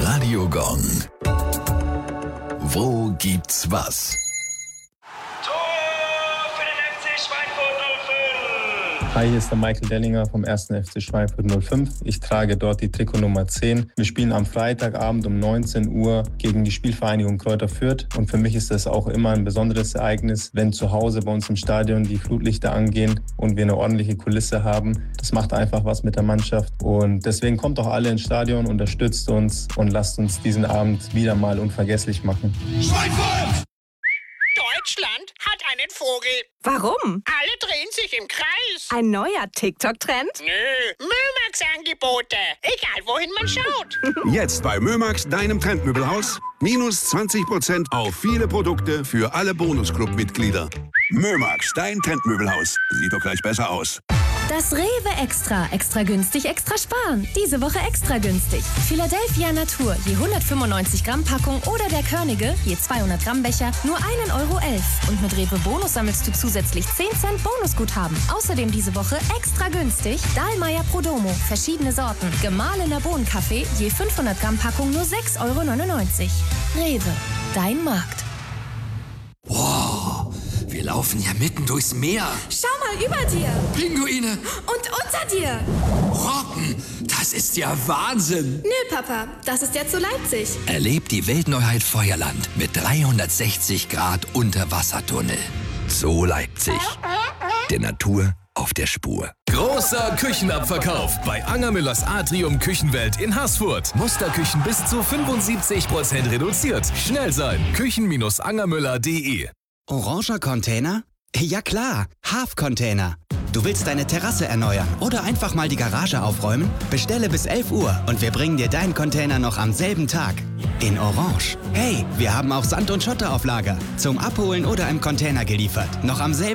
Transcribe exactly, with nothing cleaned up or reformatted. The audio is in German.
Radio Gong. Wo gibt's was? Tor für den F C Schweinfurt null fünf! Hi, hier ist der Michael Dellinger vom ersten F C Schweinfurt null fünf. Ich trage dort die Trikot Nummer zehn. Wir spielen am Freitagabend um neunzehn Uhr gegen die Spielvereinigung Kräuter Fürth. Und für mich ist das auch immer ein besonderes Ereignis, wenn zu Hause bei uns im Stadion die Flutlichter angehen und wir eine ordentliche Kulisse haben. Das macht einfach was mit der Mannschaft. Und deswegen kommt doch alle ins Stadion, unterstützt uns und lasst uns diesen Abend wieder mal unvergesslich machen. Schweinfurt! Deutschland hat einen Vogel. Warum? Alle drehen sich im Kreis. Ein neuer TikTok-Trend? Nö, Mömax-Angebote. Egal, wohin man schaut. Jetzt bei Mömax, deinem Trendmöbelhaus. Minus zwanzig Prozent auf viele Produkte für alle Bonusclub-Mitglieder. Mömax, dein Trendmöbelhaus. Sieht doch gleich besser aus. Das Rewe Extra. Extra günstig, extra sparen. Diese Woche extra günstig. Philadelphia Natur, je hundertfünfundneunzig Gramm Packung oder der Körnige, je zweihundert Gramm Becher, nur ein Euro elf. Und mit Rewe Bonus sammelst du zusätzlich zehn Cent Bonusguthaben. Außerdem diese Woche extra günstig Dahlmeier Prodomo, verschiedene Sorten. Gemahlener Bohnenkaffee, je fünfhundert Gramm Packung nur sechs Euro neunundneunzig. Rewe, dein Markt. Wow, wir laufen ja mitten durchs Meer. Schau mal über dir. Pinguine. Und unter dir. Robben, das ist ja Wahnsinn. Nö, Papa, das ist ja zu Leipzig. Erlebt die Weltneuheit Feuerland mit dreihundertsechzig Grad Unterwassertunnel. Zoo Leipzig. Der Natur auf der Spur. Großer Küchenabverkauf bei Angermüllers Atrium Küchenwelt in Haßfurt. Musterküchen bis zu fünfundsiebzig Prozent reduziert. Schnell sein. küchen Bindestrich angermüller punkt de. Oranger Container? Ja klar, Half-Container. Du willst deine Terrasse erneuern oder einfach mal die Garage aufräumen? Bestelle bis elf Uhr und wir bringen dir deinen Container noch am selben Tag. In Orange. Hey, wir haben auch Sand und Schotter auf Lager. Zum Abholen oder im Container geliefert. Noch am selben